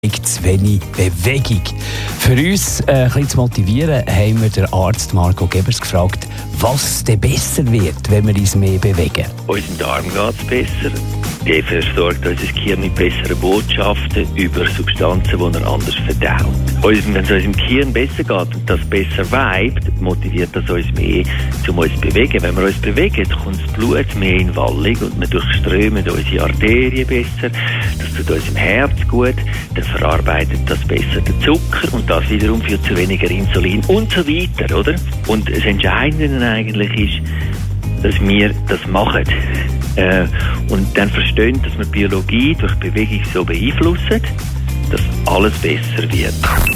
zu wenig Bewegung. Für uns ein bisschen zu motivieren, haben wir den Arzt Marco Gebers gefragt, was denn besser wird, wenn wir uns mehr bewegen. Unserem Darm geht es besser. Der versorgt unser Gehirn mit besseren Botschaften über Substanzen, die er anders verdaut. Wenn es unserem Gehirn besser geht und das besser weibt, motiviert das uns mehr, um uns zu bewegen. Wenn wir uns bewegen, kommt das Blut mehr in Wallung und wir durchströmen unsere Arterien besser. Das tut unserem Herz gut. Dann verarbeitet das besser den Zucker und das wiederum führt zu weniger Insulin und so weiter, oder? Und das Entscheidende eigentlich ist, dass wir das machen. Und dann verstehen, dass wir Biologie durch Bewegung so beeinflussen, dass alles besser wird.